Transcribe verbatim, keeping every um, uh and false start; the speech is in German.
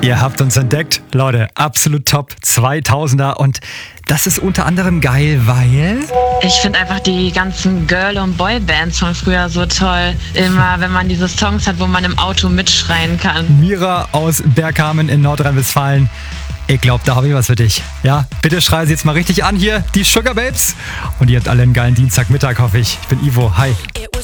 Ihr habt uns entdeckt, Leute, absolut top, zweitausender und das ist unter anderem geil, weil... Ich finde einfach die ganzen Girl- und Boy-Bands von früher so toll. Immer, wenn man diese Songs hat, wo man im Auto mitschreien kann. Mira aus Bergkamen in Nordrhein-Westfalen. Ich glaube, da habe ich was für dich. Ja, bitte schrei sie jetzt mal richtig an hier, die Sugar Babes. Und ihr habt alle einen geilen Dienstagmittag, hoffe ich. Ich bin Ivo, hi.